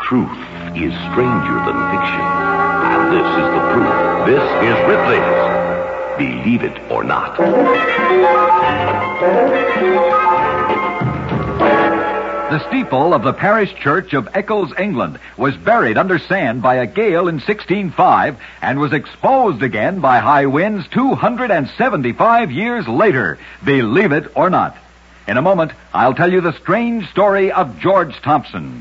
Truth is stranger than fiction. And this is the proof. This is Ripley's Believe It or Not. The steeple of the parish church of Eccles, England, was buried under sand by a gale in 1605 and was exposed again by high winds 275 years later. Believe it or not. In a moment, I'll tell you the strange story of George Thompson.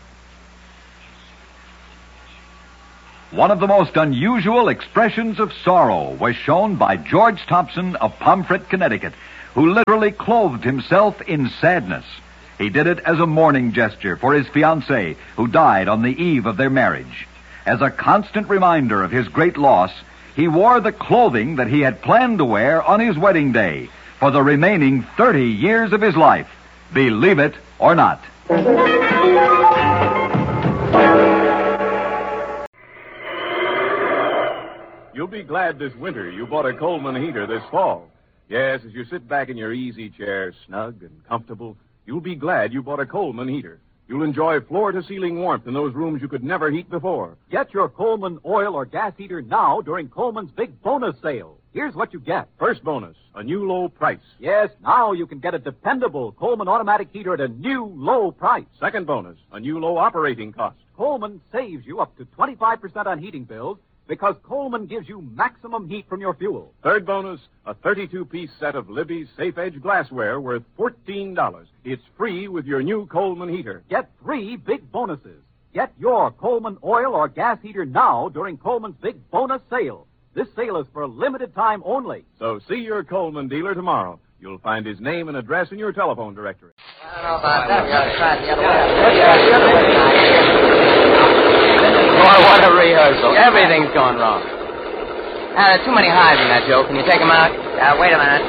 One of the most unusual expressions of sorrow was shown by George Thompson of Pomfret, Connecticut, who literally clothed himself in sadness. He did it as a mourning gesture for his fiancée, who died on the eve of their marriage. As a constant reminder of his great loss, he wore the clothing that he had planned to wear on his wedding day for the remaining 30 years of his life. Believe it or not. You'll be glad this winter you bought a Coleman heater this fall. Yes, as you sit back in your easy chair, snug and comfortable, you'll be glad you bought a Coleman heater. You'll enjoy floor-to-ceiling warmth in those rooms you could never heat before. Get your Coleman oil or gas heater now during Coleman's big bonus sale. Here's what you get. First bonus, a new low price. Yes, now you can get a dependable Coleman automatic heater at a new low price. Second bonus, a new low operating cost. Coleman saves you up to 25% on heating bills because Coleman gives you maximum heat from your fuel. Third bonus, a 32-piece set of Libby's Safe Edge glassware worth $14. It's free with your new Coleman heater. Get 3 big bonuses. Get your Coleman oil or gas heater now during Coleman's big bonus sale. This sale is for a limited time only. So see your Coleman dealer tomorrow. You'll find his name and address in your telephone directory. I don't know about that. We ought to try it the other way. Boy, what a rehearsal. Everything's going wrong. There's too many highs in that, Joe. Can you take them out? Wait a minute.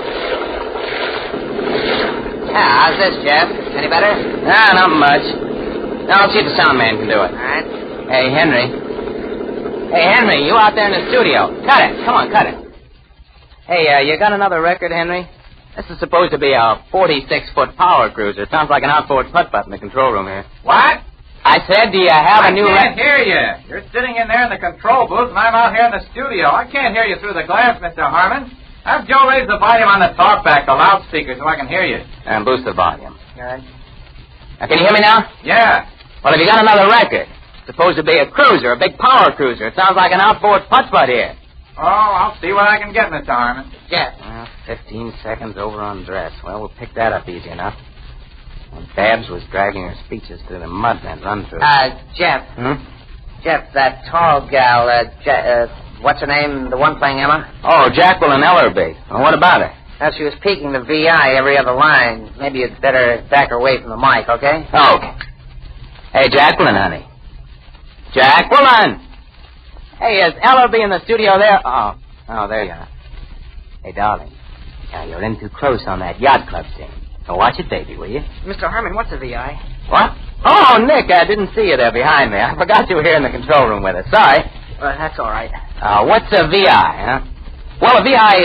How's this, Jeff? Any better? Not much. Now, let's see if the sound man can do it. All right. Hey, Henry. Hey, Henry, you out there in the studio. Cut it. Come on, cut it. Hey, you got another record, Henry? This is supposed to be a 46-foot power cruiser. Sounds like an outboard putt-putt in the control room here. What? I said, do you have a new I can't hear you. You're sitting in there in the control booth, and I'm out here in the studio. I can't hear you through the glass, Mr. Harmon. Have Joe raise the volume on the talkback, the loudspeaker, so I can hear you. And boost the volume. Good. Now, can you hear me now? Yeah. Well, have you got another record? It's supposed to be a cruiser, a big power cruiser. It sounds like an outboard putt-putt here. Oh, I'll see what I can get, Mr. Harmon. Jeff. Well, 15 seconds over on dress. Well, we'll pick that up easy enough. And Babs was dragging her speeches through the mud that run through. Jeff. Hmm? Jeff, that tall gal, what's her name? The one playing Emma? Oh, Jacqueline Ellerby. Well, what about her? Well, she was peeking the VI every other line. Maybe you'd better back her away from the mic, okay? Oh, okay. Hey, Jacqueline, honey. Jacqueline! Hey, is Ellerby in the studio there? Oh, there you are. Hey, darling. Now, you're in too close on that yacht club scene. So watch it, baby, will you? Mr. Harmon, what's a VI? What? Oh, Nick, I didn't see you there behind me. I forgot you were here in the control room with us. Sorry. That's all right. What's a VI, huh? Well, a VI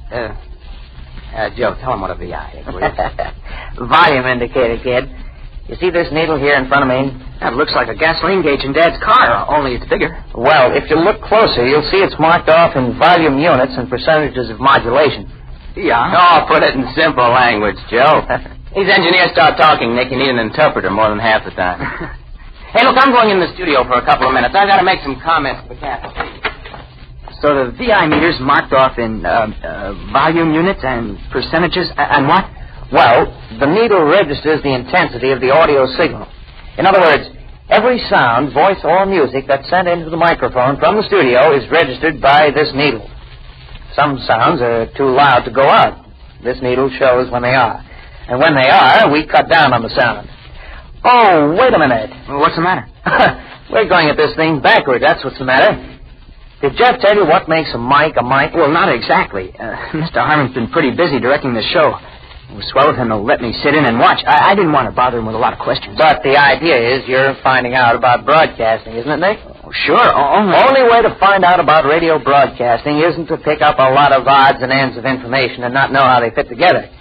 is... Joe, tell him what a VI is, will you? Volume indicator, kid. You see this needle here in front of me? That looks like a gasoline gauge in Dad's car, only it's bigger. Well, if you look closer, you'll see it's marked off in volume units and percentages of modulation. Yeah? Oh, put it in simple language, Joe. These engineers start talking, Nick. You need an interpreter more than half the time. Hey, look, I'm going in the studio for a couple of minutes. I've got to make some comments to the captain. So the VI meter's marked off in volume units and percentages and what? Well, the needle registers the intensity of the audio signal. In other words, every sound, voice, or music that's sent into the microphone from the studio is registered by this needle. Some sounds are too loud to go out. This needle shows when they are. And when they are, we cut down on the sound. Oh, wait a minute. Well, what's the matter? We're going at this thing backward. That's what's the matter. Did Jeff tell you what makes a mic a mic? Well, not exactly. Mr. Harmon's been pretty busy directing the show. It was swell of him to let me sit in and watch. I didn't want to bother him with a lot of questions. But the idea is you're finding out about broadcasting, isn't it, Nick? Oh, sure. Only way to find out about radio broadcasting isn't to pick up a lot of odds and ends of information and not know how they fit together.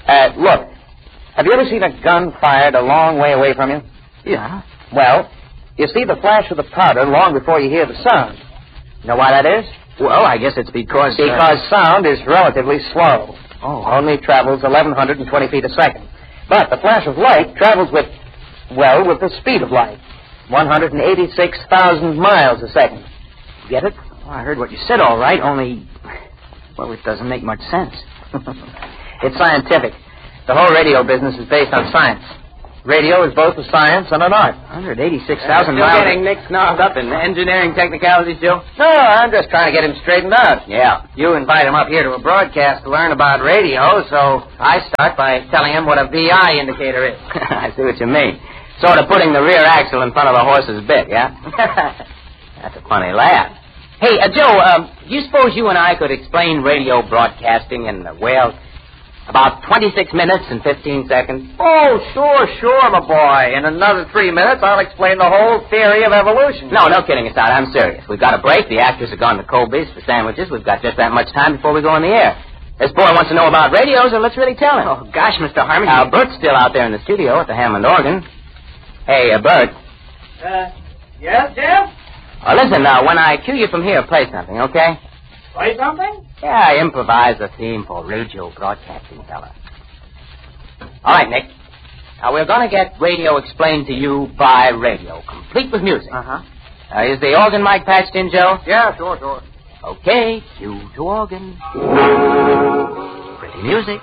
Look, have you ever seen a gun fired a long way away from you? Yeah. Well, You see the flash of the powder long before you hear the sound. You know why that is? Well, I guess it's because... Because sound is relatively slow. Oh. Only travels 1,120 feet a second. But the flash of light travels with the speed of light. 186,000 miles a second. Get it? Well, I heard what you said all right, only... Well, it doesn't make much sense. It's scientific. The whole radio business is based on science. Radio is both a science and an art. 186,000 Still miles... getting Nick snobbed up in engineering technicalities, Joe? No, I'm just trying to get him straightened out. Yeah. You invite him up here to a broadcast to learn about radio, so I start by telling him what a VI indicator is. I see what you mean. Sort of putting the rear axle in front of the horse's bit, yeah? That's a funny laugh. Hey, Joe, do you suppose you and I could explain radio broadcasting in, about 26 minutes and 15 seconds? Oh, sure, my boy. In another 3 minutes, I'll explain the whole theory of evolution. No kidding aside. I'm serious. We've got a break. The actors have gone to Colby's for sandwiches. We've got just that much time before we go on the air. This boy wants to know about radio, so let's really tell him. Oh, gosh, Mr. Harmon. Bert's still out there in the studio at the Hammond organ. Hey, Bert. Yes, Jeff? Listen, when I cue you from here, play something, okay? Play something? Yeah, I improvise a theme for radio broadcasting, fella. All right, Nick. Now, we're going to get radio explained to you by radio, complete with music. Uh-huh. Is the organ mic patched in, Joe? Yeah, sure. Okay, cue to organ. Pretty music.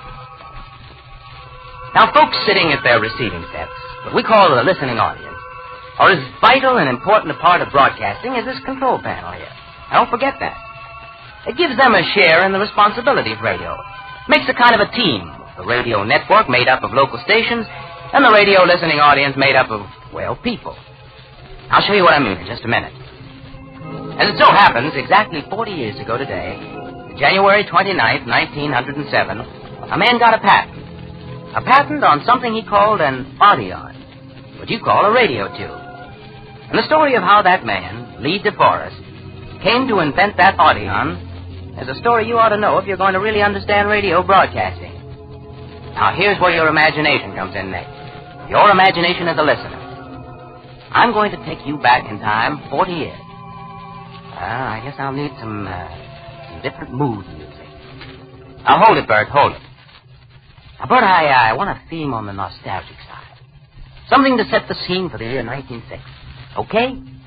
Now, folks sitting at their receiving sets, what we call the listening audience, are as vital and important a part of broadcasting as this control panel here. Now, don't forget that. It gives them a share in the responsibility of radio. Makes a kind of a team. The radio network made up of local stations, and the radio listening audience made up of, people. I'll show you what I mean in just a minute. As it so happens, exactly 40 years ago today, January 29th, 1907, a man got a patent. A patent on something he called an audion, what you call a radio tube. And the story of how that man, Lee DeForest, came to invent that audion is a story you ought to know if you're going to really understand radio broadcasting. Now, here's where your imagination comes in, Nick. Your imagination as a listener. I'm going to take you back in time 40 years. I guess I'll need some different mood music. Now, hold it, Bert, hold it. Now, Bert, I want a theme on the nostalgic side. Something to set the scene for the year 1906. Okay?